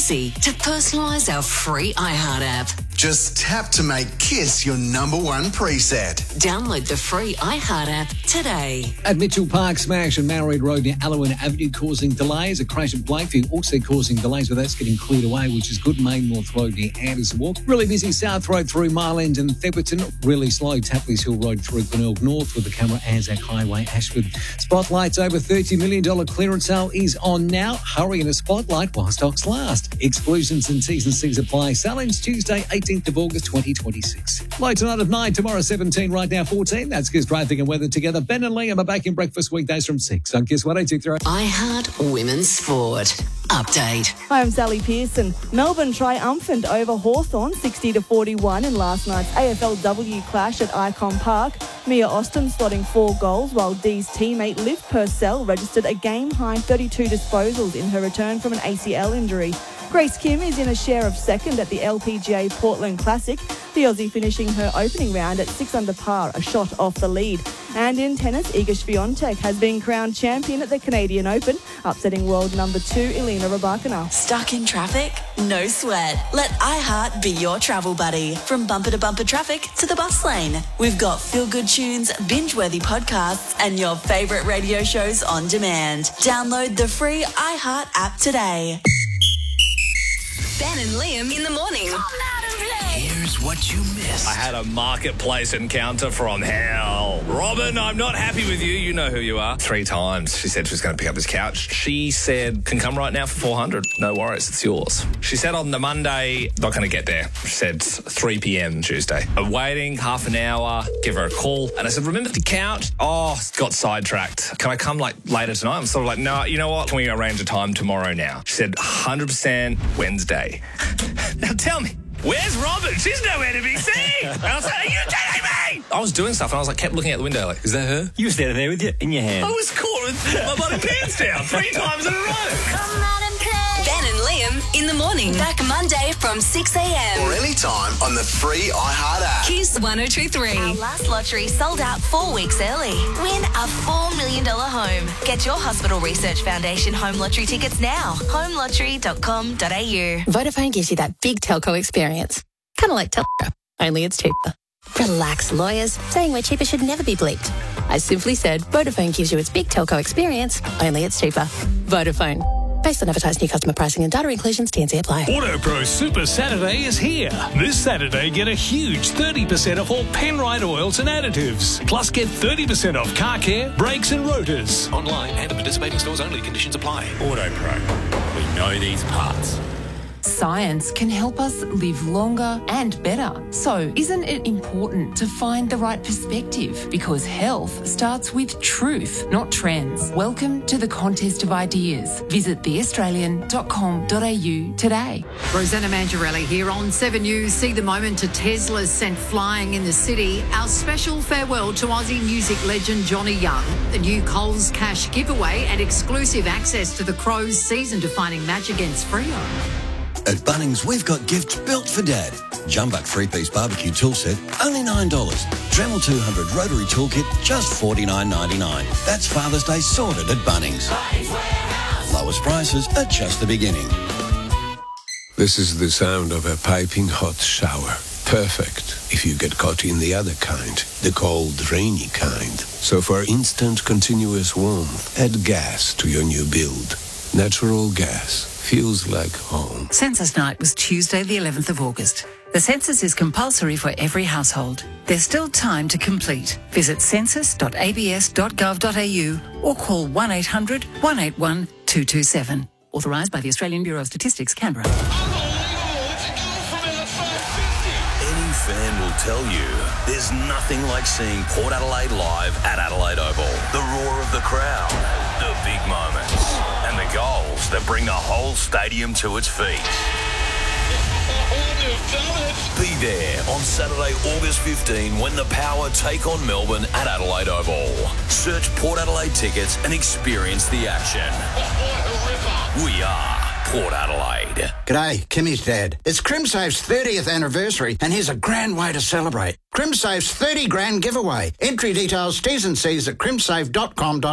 easy to personalise our free iHeart app. Just tap to make Kiss your number one preset. Download the free iHeart app today. At Mitchell Park, smash and Married Road near Allowen Avenue causing delays. A crash at Blakeview also causing delays, but that's getting cleared away, which is good. Main North Road near Anderson Walk. Really busy South Road through Mile End and Theberton. Really slow Tapley's Hill Road through Glenelg North with the camera Anzac Highway, Ashford. Spotlight's over $30 million clearance sale is on now. Hurry in a Spotlight while stocks last. Exclusions and T's and C's apply. Sell-ins Tuesday, 18th of August 2026. Low tonight of 9, tomorrow 17, right now 14. That's Kiss Traffic and Weather together. Ben and Liam are back in breakfast weekdays from 6 on Kiss 102.3. iHeart Women's Sport. Update. Hi, I'm Sally Pearson. Melbourne triumphant over Hawthorn 60-41 in last night's AFLW clash at Icon Park. Mia Austin slotting 4 goals, while Dee's teammate Liv Purcell registered a game-high 32 disposals in her return from an ACL injury. Grace Kim is in a share of second at the LPGA Portland Classic, the Aussie finishing her opening round at 6 under par, a shot off the lead. And in tennis, Iga Swiatek has been crowned champion at the Canadian Open, upsetting world number 2 Elena Rybakina. Stuck in traffic? No sweat. Let iHeart be your travel buddy. From bumper-to-bumper traffic to the bus lane. We've got feel-good tunes, binge-worthy podcasts, and your favourite radio shows on demand. Download the free iHeart app today. Ben and Liam in the morning. Here's what you missed. I had a marketplace encounter from hell. Robin, I'm not happy with you. You know who you are. 3 times she said she was going to pick up this couch. She said, can come right now for 400. No worries, it's yours. She said on the Monday, not going to get there. She said 3 p.m. Tuesday. I'm waiting half an hour, give her a call. And I said, remember the couch? Oh, got sidetracked. Can I come later tonight? I'm sort of like, no, you know what? Can we arrange a time tomorrow now? She said 100% Wednesday. Now tell me, where's Robin? She's nowhere to be seen. And I was like, are you kidding me? I was doing stuff and I was kept looking out the window like, is that her? You were standing there with your in your hand. I was caught with my bloody pants down 3 times in a row. Ben and Liam in the morning. Back Monday from 6 a.m. Or anytime on the free iHeart app. Kiss 102.3. Our last lottery sold out 4 weeks early. Win a $4 million home. Get your Hospital Research Foundation home lottery tickets now. homelottery.com.au. Vodafone gives you that big telco experience. Kind of like Telco, only it's cheaper. Relax, lawyers. Saying we're cheaper should never be bleeped. I simply said Vodafone gives you its big telco experience, only it's cheaper. Vodafone. Based on advertised new customer pricing and data inclusions, T&C apply. AutoPro Super Saturday is here. This Saturday, get a huge 30% off all Penrite oils and additives. Plus, get 30% off car care, brakes and rotors. Online and at participating stores only. Conditions apply. AutoPro. We know these parts. Science can help us live longer and better. So, isn't it important to find the right perspective? Because health starts with truth, not trends. Welcome to the Contest of Ideas. Visit theaustralian.com.au today. Rosanna Mangiarelli here on 7 News. See the moment to Teslas sent flying in the city. Our special farewell to Aussie music legend Johnny Young. The new Coles Cash giveaway and exclusive access to the Crows season-defining match against Freo. At Bunnings, we've got gifts built for Dad. Jumbuck 3-piece barbecue tool set, only $9. Dremel 200 rotary toolkit, just $49.99. That's Father's Day sorted at Bunnings. Lowest prices at just the beginning. This is the sound of a piping hot shower. Perfect if you get caught in the other kind, the cold, rainy kind. So for instant, continuous warmth, add gas to your new build. Natural gas. Feels like home. Census night was Tuesday, the 11th of August. The census is compulsory for every household. There's still time to complete. Visit census.abs.gov.au or call 1800 181 227. Authorised by the Australian Bureau of Statistics, Canberra. Any fan will tell you there's nothing like seeing Port Adelaide live at Adelaide Oval. The roar of the crowd, the big moments, and the goals that bring the whole stadium to its feet. Be there on Saturday, August 15 when the Power take on Melbourne at Adelaide Oval. Search Port Adelaide tickets and experience the action. We are Port Adelaide. G'day, Kimmy's dad. It's CrimSafe's 30th anniversary and here's a grand way to celebrate. CrimSafe's 30 grand giveaway. Entry details, T's and C's at crimsafe.com.au.